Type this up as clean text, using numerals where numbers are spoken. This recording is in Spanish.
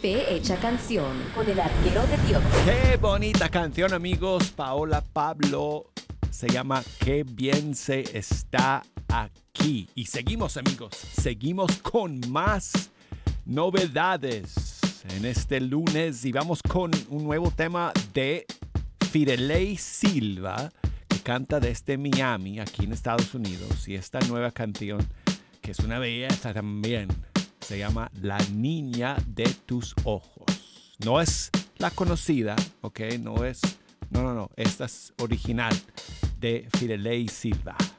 Fe Hecha Canción con el arquero de Dios. Qué bonita canción, amigos. Paola Pablo. Se llama Qué bien se está aquí. Y seguimos, amigos. Seguimos con más novedades en este lunes. Y vamos con un nuevo tema de Fidelei Silva, que canta desde Miami, aquí en Estados Unidos. Y esta nueva canción, que es una belleza también, se llama La Niña de tus Ojos. No es la conocida, ¿ok? No. Esta es original de Fidelei Silva.